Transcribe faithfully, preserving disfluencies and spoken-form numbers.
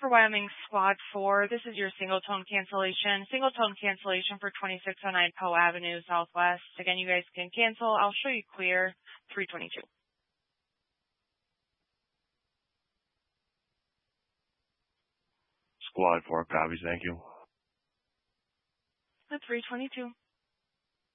For Wyoming Squad four, this is your single tone cancellation. Single tone cancellation for twenty-six oh nine Poe Avenue Southwest. Again, you guys can cancel. I'll show you clear three twenty-two. Squad four copies, thank you. At three twenty-two.